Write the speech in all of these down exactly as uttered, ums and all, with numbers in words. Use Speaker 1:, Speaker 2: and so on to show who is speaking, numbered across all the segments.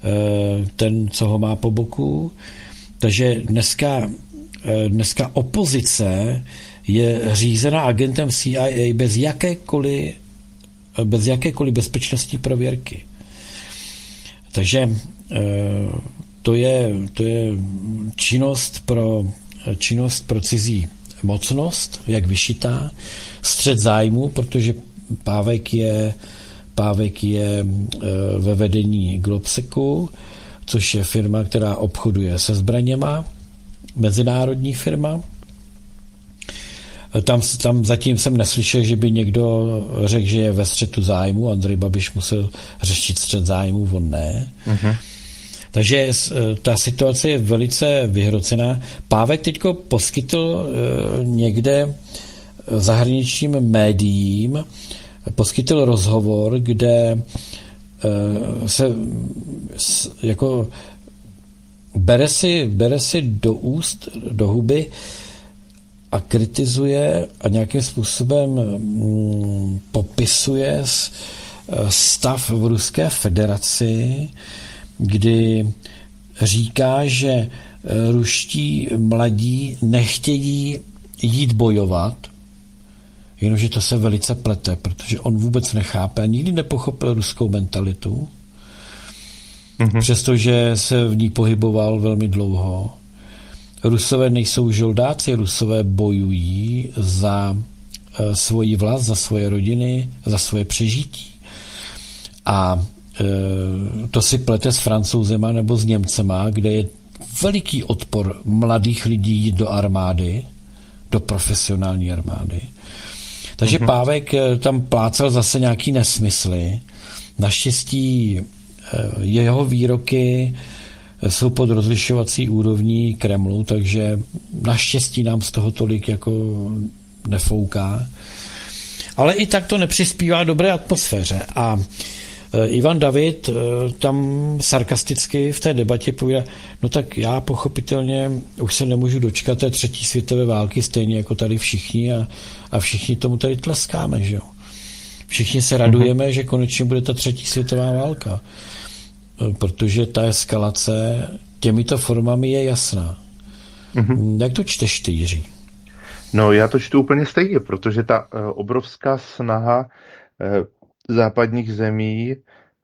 Speaker 1: ten, co ho má po boku. Takže dneska, dneska opozice je řízena agentem C I A bez jakékoliv, bez jakékoliv bezpečnostní prověrky. Takže to je, to je činnost pro, činnost pro cizí mocnost, jak vyšitá, střet zájmu, protože Pávek je, Pávek je ve vedení Globsecu, což je firma, která obchoduje se zbraněma, mezinárodní firma. Tam, tam zatím jsem neslyšel, že by někdo řekl, že je ve střetu zájmu. Andrej Babiš musel řešit střet zájmu, on ne. Uh-huh. Takže ta situace je velice vyhrocená. Pávek teďko poskytl někde zahraničním médiím, poskytl rozhovor, kde se jako bere si, bere si do úst, do huby a kritizuje a nějakým způsobem mm, popisuje stav v Ruské federaci, kdy říká, že ruští mladí nechtějí jít bojovat, jenomže to se velice plete, protože on vůbec nechápe a nikdy nepochopil ruskou mentalitu, mm-hmm. přestože se v ní pohyboval velmi dlouho. Rusové nejsou žoldáci, Rusové bojují za e, svoji vlast, za svoje rodiny, za svoje přežití. A e, to si plete s Francouzema nebo s Němcema, kde je veliký odpor mladých lidí jít do armády, do profesionální armády. Takže mm-hmm. Pávek tam plácal zase nějaký nesmysly. Naštěstí jeho výroky jsou pod rozlišovací úrovní Kremlu, takže naštěstí nám z toho tolik jako nefouká. Ale i tak to nepřispívá dobré atmosféře. A Ivan David tam sarkasticky v té debatě povídá, no tak já pochopitelně už se nemůžu dočkat té třetí světové války, stejně jako tady všichni a, a všichni tomu tady tleskáme, že jo. Všichni se radujeme, mm-hmm. že konečně bude ta třetí světová válka, protože ta eskalace těmito formami je jasná. Mm-hmm. Jak to čteš ty, Jiří?
Speaker 2: No já to čtu úplně stejně, protože ta uh, obrovská snaha uh, západních zemí,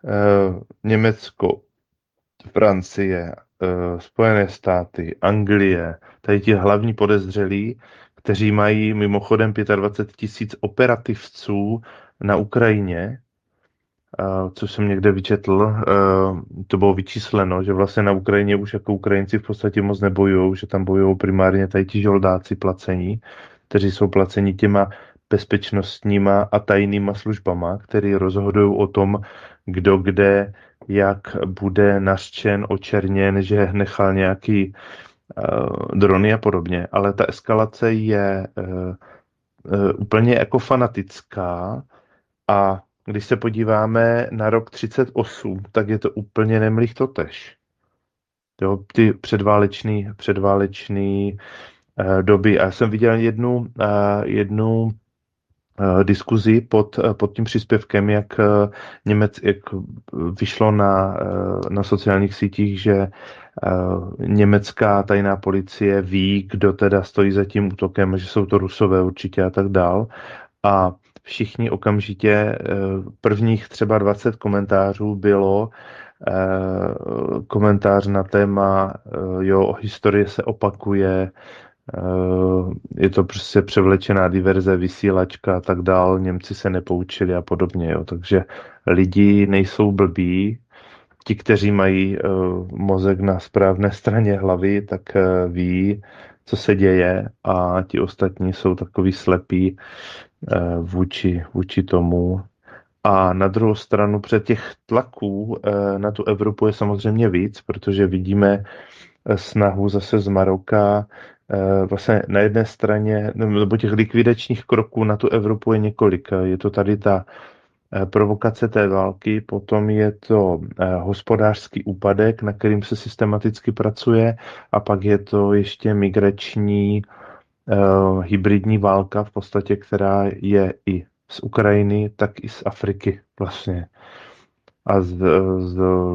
Speaker 2: Německo, Francie, Spojené státy, Anglie, tady ti hlavní podezřelí, kteří mají mimochodem dvacet pět tisíc operativců na Ukrajině, což jsem někde vyčetl, to bylo vyčísleno, že vlastně na Ukrajině už jako Ukrajinci v podstatě moc nebojujou, že tam bojují primárně tady ti žoldáci placení, kteří jsou placeni těma bezpečnostníma a tajnýma službama, který rozhodují o tom, kdo kde, jak bude nařčen, očerněn, že nechal nějaký uh, drony a podobně. Ale ta eskalace je uh, uh, úplně jako fanatická a když se podíváme na rok třicet osm, tak je to úplně nemlich totež. Jo, ty předválečný, předválečný uh, doby. A já jsem viděl jednu, uh, jednu diskuzi pod, pod tím příspěvkem, jak Němec, jak vyšlo na, na sociálních sítích, že německá tajná policie ví, kdo teda stojí za tím útokem, že jsou to Rusové určitě a tak dál. A všichni okamžitě, prvních třeba dvacet komentářů bylo komentář na téma, jo, historie se opakuje, je to prostě převlečená diverze, vysílačka a tak dál, Němci se nepoučili a podobně, jo. Takže lidi nejsou blbí, ti, kteří mají uh, mozek na správné straně hlavy, tak uh, ví, co se děje a ti ostatní jsou takový slepí uh, vůči, vůči tomu. A na druhou stranu před těch tlaků uh, na tu Evropu je samozřejmě víc, protože vidíme snahu zase z Maroka. Vlastně na jedné straně, nebo těch likvidačních kroků na tu Evropu je několik. Je to tady ta provokace té války, potom je to hospodářský úpadek, na kterým se systematicky pracuje, a pak je to ještě migrační uh, hybridní válka v podstatě, která je i z Ukrajiny, tak i z Afriky vlastně. A z, z